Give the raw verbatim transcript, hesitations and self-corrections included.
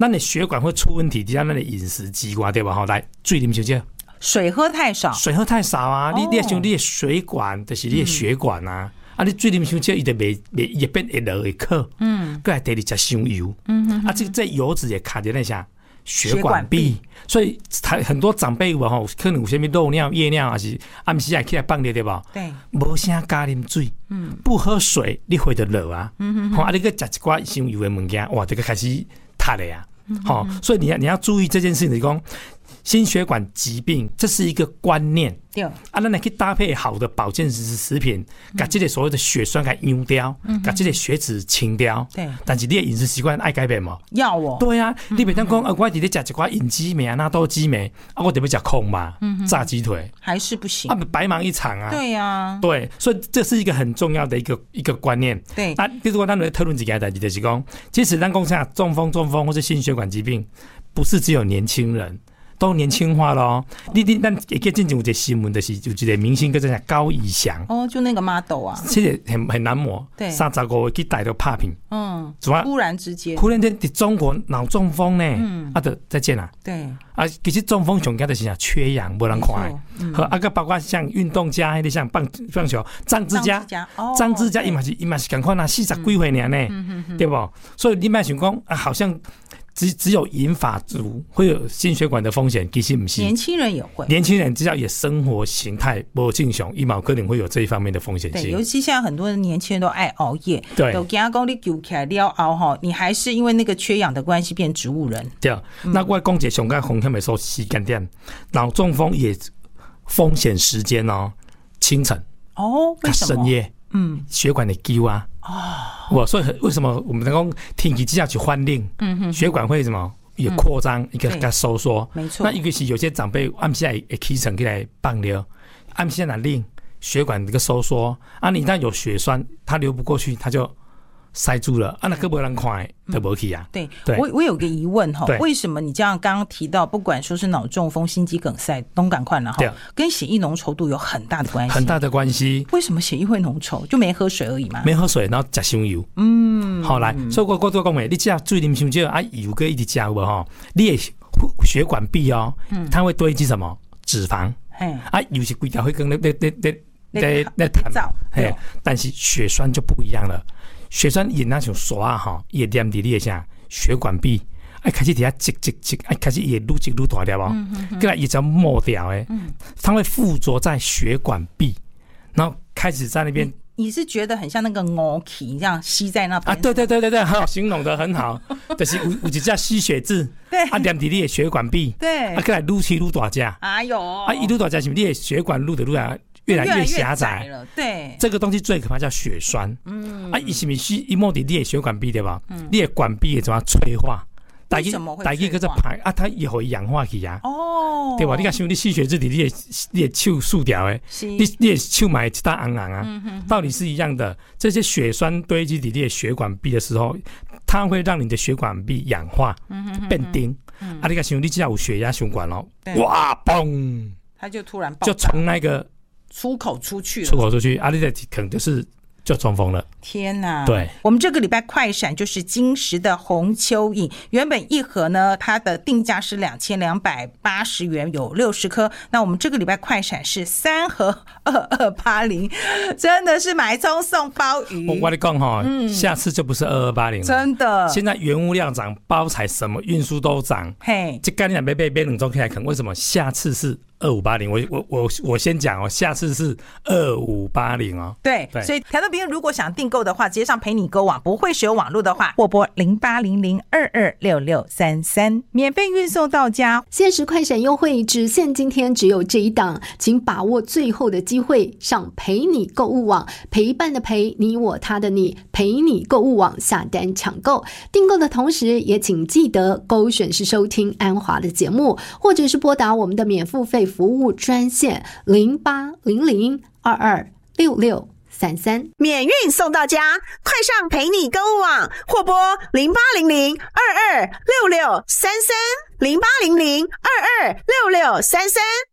咱的血管会出问题，底下咱的饮食习惯对吧？好，来水啉少少， 水喝太少， 水喝太少啊！哦、你你想你的水管就是你的血管啊，嗯、啊你水啉少少，伊就袂袂伊变会落会渴，嗯，过来第二食伤油，嗯哼哼啊这这油脂也卡在那下。血管壁，所以很多长辈有吼，可能有什么漏尿、夜尿，还是暗时也起来放尿对吧？ 对， 无啥加啉水，嗯，不喝水你会得热啊，嗯哼哼，啊，你个食一寡伤油的物件，哇，这个开始塌了呀，好、嗯，所以你要你要注意这件事情，你讲心血管疾病，这是一个观念。对啊，咱可以搭配好的保健食品，把这个所谓的血栓给用掉，把这个血脂清掉。对，但是你的饮食习惯爱改变吗？ 要哦。 对啊，你别当讲啊，我伫咧食一寡隐鸡美啊、纳豆鸡美啊，我得要食空嘛，炸鸡腿还是不行， 啊，白忙一场啊。 对啊， 对，所以这是一个很重要的一个一个观念。对啊，如果咱来讨论一件代志，就是讲，其实咱讲啥中风、中风或是心血管疾病，不是只有年轻人。都年轻化了哦，你你咱也最近有一个新闻，就是有一个明星叫做高以翔哦，就那个 model 啊， 这个很很难磨，对，三十五岁去带到拍片，嗯， 忽然之间， 忽然间在中国脑中风呢，嗯，啊，就再见啦， 对， 啊，其实中风上惊的是啥缺氧，没人看，嗯，和啊个包括像运动家，还得像棒棒球，张之家，张之家伊嘛是伊嘛是赶快拿四十几岁年呢，对不？所以你莫想讲啊，好像。只只有银发族会有心血管的风险，其实不是。 年轻人也会， 年轻人只要也生活形态不正常，伊嘛可能会有这一方面的风险性。 对，尤其现在很多的年轻人都爱熬夜， 对， 都惊讲你救起来了熬哈，你还是因为那个缺氧的关系变植物人。 对，嗯、那我讲一个上个风险的时候时间点，脑中风也风险时间哦，清晨哦，为什么？ 深夜，嗯，血管的揪啊。哦，我所以为什么我们能够天气之下去换令，嗯哼，血管会什么也扩张，一个给它收缩，没错。那一个是有些长辈暗时会起床起来放尿，暗时那令血管这个收缩啊，你一旦有血栓，它流不过去，它就塞住了啊，那个没人看都没去啊。 对，对我我有个疑问哈，为什么你这样刚刚提到，不管说是脑中风、心肌梗塞，都赶快了哈，跟血液浓稠度有很大的关系， 很大的关系。 为什么血液会浓稠？就没喝水而已嘛？ 没喝水，然后吃伤油。嗯，好来，所以我我都讲诶，你只要水啉伤少啊，油个一直加有无吼？你的血管壁哦，它会堆积什么脂肪？啊，油是规条会跟那那那那那那弹，嘿，但是血栓就不一样了。血栓引那种刷哈，也黏在你的啥血管壁，哎开始底下积积积，哎开始也愈积愈大条哦，过来也叫抹掉哎，它会附着在血管壁，然后开始在那边。 你是觉得很像那个蚵壳这样吸在那边啊？对对对对对，好，形容的很好，就是有有一只吸血质，对，啊黏在你的血管壁，对，啊过来愈吸愈大只， 哎呦， 啊一愈大只是你的血管愈的愈来。越来越狭窄了，对， 这个东西最可怕叫血栓。嗯，啊，伊是咪是伊莫伫你的血管壁对吧？嗯，你的管壁会怎么催化？ 为什么会催化？ 大个个排啊，它也会氧化去啊。哦，对吧？你看，像你吸血质里，你的你的手竖掉诶，你你的手买一大昂昂啊，嗯、道理是一样的。这些血栓堆积在你的血管壁的时候，它会让你的血管壁氧化，嗯、变丁。嗯、啊，你看，像你只要有血压血管哦，哇，嘣， 它就突然爆炸， 就从那个。 出口出去了， 出口出去，阿丽的可能就是就中风了。 天哪！ 对， 我们这个礼拜快闪就是金石的红蚯蚓，原本一盒呢，它的定价是两千两百八十元，有六十颗。那我们这个礼拜快闪是三盒二二八零，真的是买葱送鲍鱼。 我跟你讲哈，嗯、下次就不是二二八零了， 真的。 现在原物料涨，包材什么运输都涨。嘿，这概念被被被冷中起来啃，为什么？下次是。二五八零，我我我我先讲哦，下次是二五八零哦。 对，对，所以台东朋友如果想订购的话，直接上陪你购网，不会使用网络的话，拨拨零八零零二二六六三三，免费运送到家。 限时快闪优惠只限今天，只有这一档，请把握最后的机会，上陪你购物网，陪伴的陪，你我他的你，陪你购物网下单抢购。订购的同时，也请记得勾选是收听安华的节目，或者是拨打我们的免付费服务专线零八零零二二六六三三， 免运送到家，快上陪你购物网，或拨零八零零二二六六三三零八零零二二六六三三。